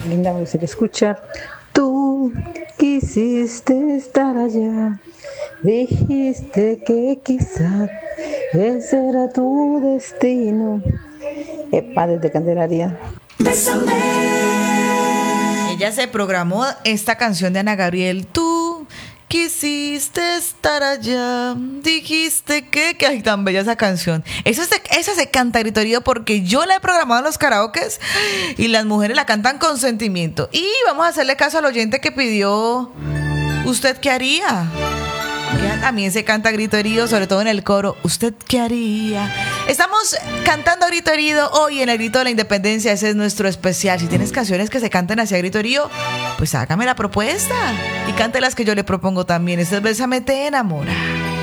linda música escuchar. Tú quisiste estar allá, dijiste que quizás ese era tu destino. Epa, desde Candelaria. Ella se programó esta canción de Ana Gabriel. Tú quisiste estar allá, dijiste que ay, tan bella esa canción. Esa se canta gritorío porque yo la he programado en los karaokes y las mujeres la cantan con sentimiento. Y vamos a hacerle caso al oyente que pidió ¿Usted qué haría? Que también se canta grito herido, sobre todo en el coro. ¿Usted qué haría? Estamos cantando grito herido hoy en el Grito de la Independencia. Ese es nuestro especial. Si tienes canciones que se canten hacia grito herido, pues hágame la propuesta y cante las que yo le propongo también. Este es Bésame te enamora.